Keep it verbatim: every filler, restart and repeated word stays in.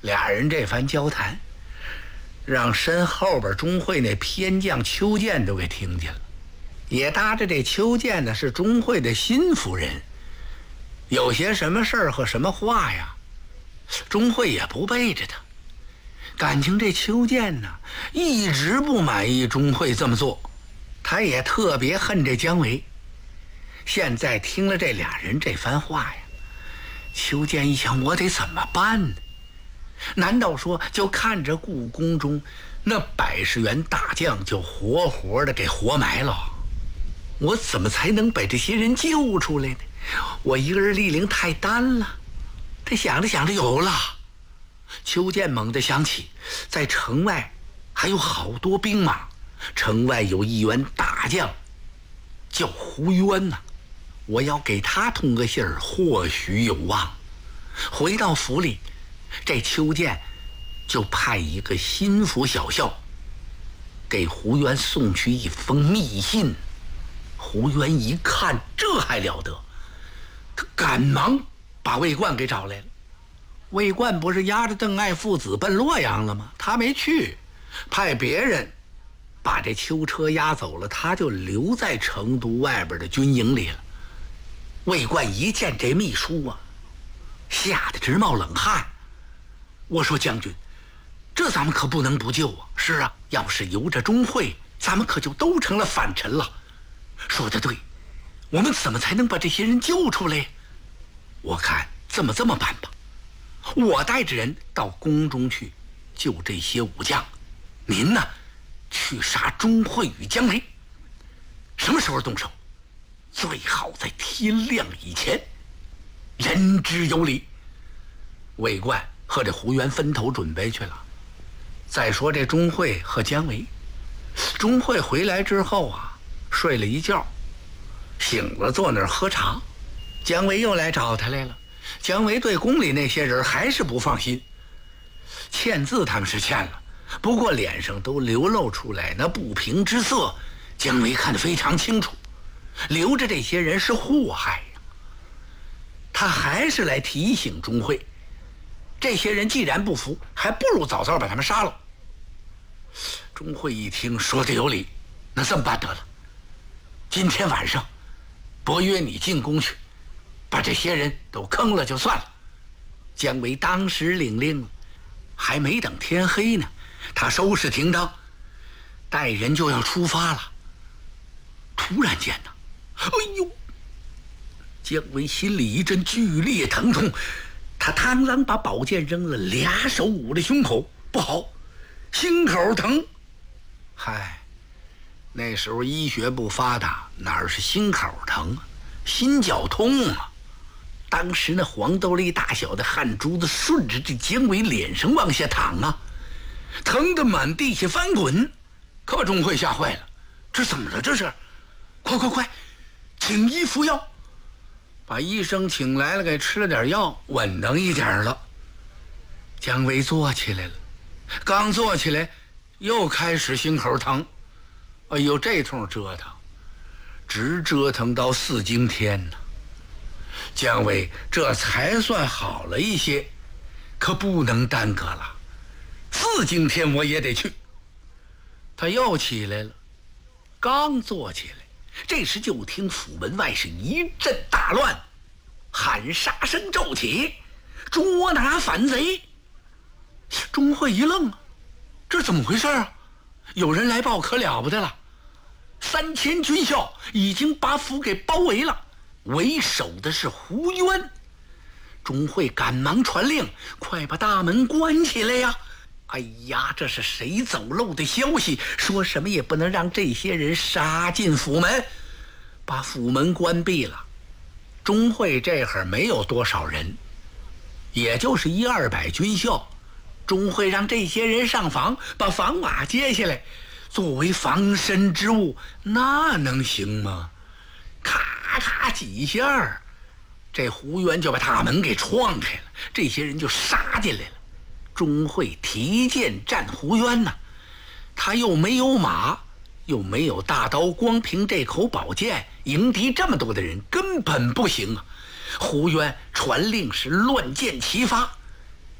俩人这番交谈，让身后边钟会那偏将邱建都给听见了，也搭着这邱建呢是钟会的心腹人，有些什么事儿和什么话呀，钟会也不背着他。感情这邱建呢一直不满意钟会这么做，他也特别恨这姜维。现在听了这俩人这番话呀，邱建一想，我得怎么办呢？难道说就看着故宫中那百十员大将就活活的给活埋了？我怎么才能把这些人救出来呢？我一个人力量太单了。他想着想着，有了。邱建猛地想起，在城外还有好多兵马，城外有一员大将叫胡渊呐、啊，我要给他通个信儿，或许有望。回到府里，这邱建就派一个心腹小校给胡渊送去一封密信。胡渊一看，这还了得，他赶忙把魏冠给找来了。魏冠不是押着邓艾父子奔洛阳了吗？他没去，派别人把这囚车押走了，他就留在成都外边的军营里了。魏冠一见这密书啊，吓得直冒冷汗。我说将军，这咱们可不能不救啊！是啊，要是由着钟会，咱们可就都成了反臣了。说得对，我们怎么才能把这些人救出来？我看这么这么办吧，我带着人到宫中去救这些武将，您呢去杀钟会与姜维。什么时候动手？最好在天亮以前。言之有理。魏冠和这胡元分头准备去了。再说这钟会和姜维，钟会回来之后啊，睡了一觉，醒了坐那儿喝茶。姜维又来找他来了。姜维对宫里那些人还是不放心，欠字他们是欠了，不过脸上都流露出来那不平之色，姜维看得非常清楚，留着这些人是祸害呀。他还是来提醒钟会，这些人既然不服，还不如早早把他们杀了。钟会一听说的有理，那这么办得了，今天晚上伯约你进宫去，把这些人都坑了就算了。姜维当时领令了，还没等天黑呢，他收拾停当，带人就要出发了。突然间呢，哎呦！姜维心里一阵剧烈疼痛，他螳螂把宝剑扔了，俩手捂着胸口，不好，心口疼。嗨，那时候医学不发达，哪是心口疼啊，心绞痛啊！当时那黄豆粒大小的汗珠子顺着这姜维脸上往下淌啊，疼得满地下翻滚。可钟会吓坏了，这怎么了？这是，快快快，请医服药！把医生请来了，给吃了点药，稳当一点了。姜维坐起来了，刚坐起来又开始心口疼。哎呦，这通折腾直折腾到四更天呢。姜维这才算好了一些，可不能耽搁了，四更天我也得去。他又起来了，刚坐起来，这时就听府门外是一阵大乱，喊杀声骤起，捉拿反贼。钟会一愣啊，这怎么回事啊？有人来报，可了不得了，三千军校已经把府给包围了，为首的是胡渊。钟会赶忙传令，快把大门关起来呀！哎呀，这是谁走漏的消息？说什么也不能让这些人杀进府门，把府门关闭了。钟会这会儿没有多少人，也就是一二百军校。钟会让这些人上房，把房瓦揭下来，作为防身之物，那能行吗？咔咔几下，这胡渊就把大门给撞开了，这些人就杀进来了。钟会提剑战胡渊呢，他又没有马，又没有大刀，光凭这口宝剑迎敌这么多的人根本不行啊！胡渊传令是乱箭齐发，